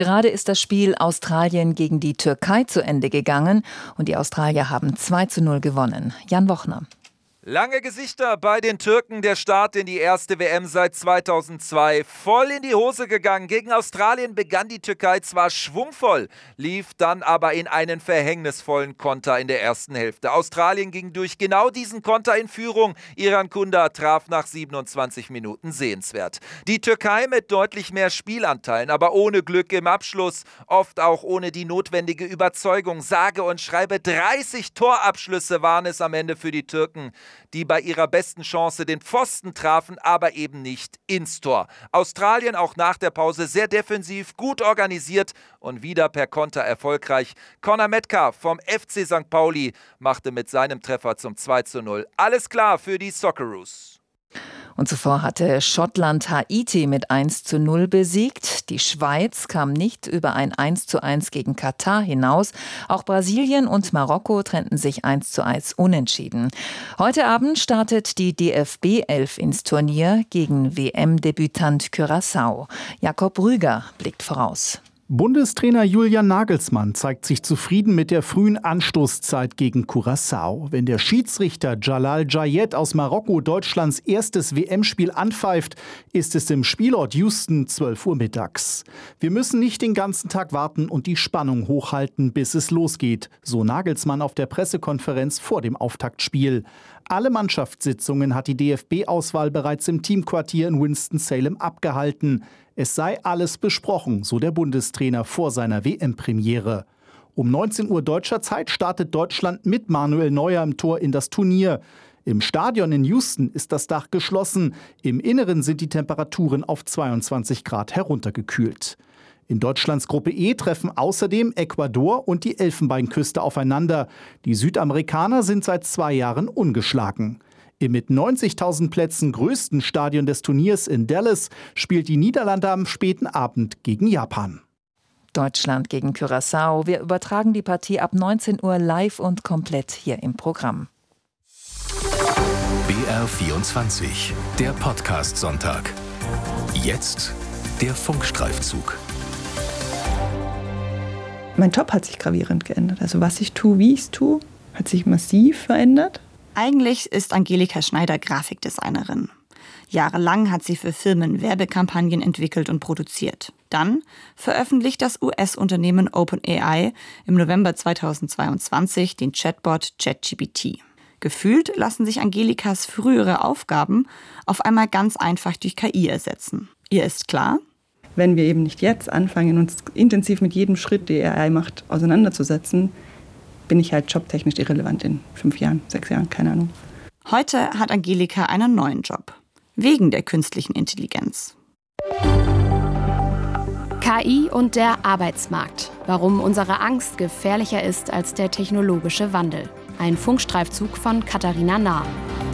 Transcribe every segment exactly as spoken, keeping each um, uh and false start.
Gerade ist das Spiel Australien gegen die Türkei zu Ende gegangen und die Australier haben zwei zu null gewonnen. Jan Wochner. Lange Gesichter bei den Türken, der Start in die erste W M seit zweitausendzwei. Voll in die Hose gegangen. Gegen Australien begann die Türkei zwar schwungvoll, lief dann aber in einen verhängnisvollen Konter in der ersten Hälfte. Australien ging durch genau diesen Konter in Führung. Iran Kunda traf nach siebenundzwanzig Minuten sehenswert. Die Türkei mit deutlich mehr Spielanteilen, aber ohne Glück im Abschluss. Oft auch ohne die notwendige Überzeugung. Sage und schreibe dreißig Torabschlüsse waren es am Ende für die Türken, die bei ihrer besten Chance den Pfosten trafen, aber eben nicht ins Tor. Australien auch nach der Pause sehr defensiv, gut organisiert und wieder per Konter erfolgreich. Conor Metcalf vom F C Sankt Pauli machte mit seinem Treffer zum zwei zu null. Alles klar für die Socceroos. Und zuvor hatte Schottland Haiti mit eins zu null besiegt. Die Schweiz kam nicht über ein eins zu eins gegen Katar hinaus. Auch Brasilien und Marokko trennten sich eins zu eins unentschieden. Heute Abend startet die D F B elf ins Turnier gegen W M-Debütant Curaçao. Jakob Rüger blickt voraus. Bundestrainer Julian Nagelsmann zeigt sich zufrieden mit der frühen Anstoßzeit gegen Curaçao. Wenn der Schiedsrichter Jalal Jayed aus Marokko Deutschlands erstes W M-Spiel anpfeift, ist es im Spielort Houston zwölf Uhr mittags. Wir müssen nicht den ganzen Tag warten und die Spannung hochhalten, bis es losgeht, so Nagelsmann auf der Pressekonferenz vor dem Auftaktspiel. Alle Mannschaftssitzungen hat die D F B-Auswahl bereits im Teamquartier in Winston-Salem abgehalten. Es sei alles besprochen, so der Bundestrainer vor seiner W M-Premiere. Um neunzehn Uhr deutscher Zeit startet Deutschland mit Manuel Neuer im Tor in das Turnier. Im Stadion in Houston ist das Dach geschlossen. Im Inneren sind die Temperaturen auf zweiundzwanzig Grad heruntergekühlt. In Deutschlands Gruppe E treffen außerdem Ecuador und die Elfenbeinküste aufeinander. Die Südamerikaner sind seit zwei Jahren ungeschlagen. Im mit neunzigtausend Plätzen größten Stadion des Turniers in Dallas spielt die Niederlande am späten Abend gegen Japan. Deutschland gegen Curaçao. Wir übertragen die Partie ab neunzehn Uhr live und komplett hier im Programm. B R vierundzwanzig, der Podcast-Sonntag. Jetzt der Funkstreifzug. Mein Job hat sich gravierend geändert. Also was ich tue, wie ich es tue, hat sich massiv verändert. Eigentlich ist Angelika Schneider Grafikdesignerin. Jahrelang hat sie für Firmen Werbekampagnen entwickelt und produziert. Dann veröffentlicht das U S-Unternehmen OpenAI im November zweitausendzweiundzwanzig den Chatbot ChatGPT. Gefühlt lassen sich Angelikas frühere Aufgaben auf einmal ganz einfach durch K I ersetzen. Ihr ist klar: Wenn wir eben nicht jetzt anfangen, uns intensiv mit jedem Schritt, den A I macht, auseinanderzusetzen, bin ich halt jobtechnisch irrelevant in fünf Jahren, sechs Jahren, keine Ahnung. Heute hat Angelika einen neuen Job. Wegen der künstlichen Intelligenz. K I und der Arbeitsmarkt. Warum unsere Angst gefährlicher ist als der technologische Wandel. Ein Funkstreifzug von Katharina Nahr.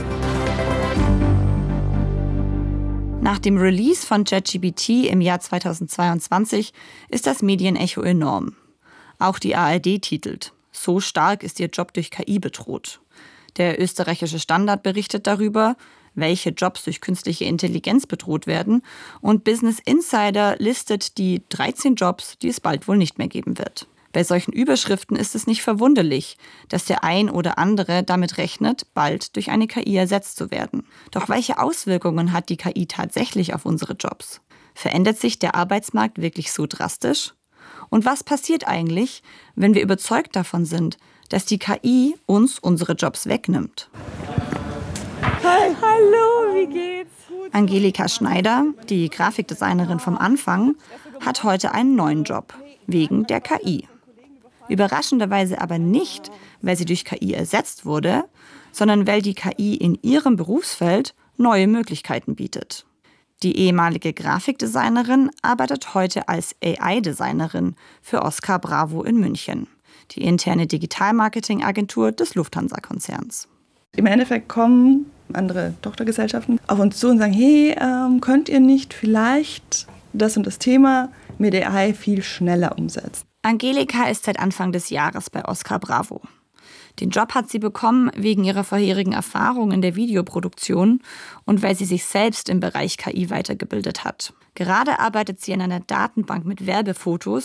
Nach dem Release von ChatGPT im Jahr zweitausendzweiundzwanzig ist das Medienecho enorm. Auch die A R D titelt: So stark ist ihr Job durch K I bedroht. Der österreichische Standard berichtet darüber, welche Jobs durch künstliche Intelligenz bedroht werden, und Business Insider listet die dreizehn Jobs, die es bald wohl nicht mehr geben wird. Bei solchen Überschriften ist es nicht verwunderlich, dass der ein oder andere damit rechnet, bald durch eine K I ersetzt zu werden. Doch welche Auswirkungen hat die K I tatsächlich auf unsere Jobs? Verändert sich der Arbeitsmarkt wirklich so drastisch? Und was passiert eigentlich, wenn wir überzeugt davon sind, dass die K I uns unsere Jobs wegnimmt? Hi, hallo, wie geht's? Angelika Schneider, die Grafikdesignerin vom Anfang, hat heute einen neuen Job, wegen der K I. Überraschenderweise aber nicht, weil sie durch K I ersetzt wurde, sondern weil die K I in ihrem Berufsfeld neue Möglichkeiten bietet. Die ehemalige Grafikdesignerin arbeitet heute als A I-Designerin für Oscar Bravo in München, die interne Digitalmarketing-Agentur des Lufthansa-Konzerns. Im Endeffekt kommen andere Tochtergesellschaften auf uns zu und sagen, hey, ähm, könnt ihr nicht vielleicht das und das Thema mit A I viel schneller umsetzen? Angelika ist seit Anfang des Jahres bei Oscar Bravo. Den Job hat sie bekommen wegen ihrer vorherigen Erfahrung in der Videoproduktion und weil sie sich selbst im Bereich K I weitergebildet hat. Gerade arbeitet sie an einer Datenbank mit Werbefotos,